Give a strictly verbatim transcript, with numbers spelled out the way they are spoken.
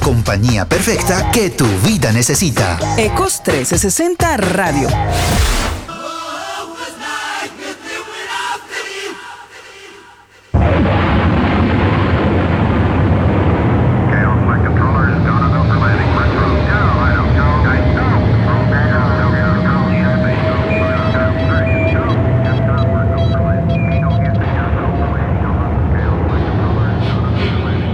compañía perfecta que tu vida necesita. Ecos trescientos sesenta Radio.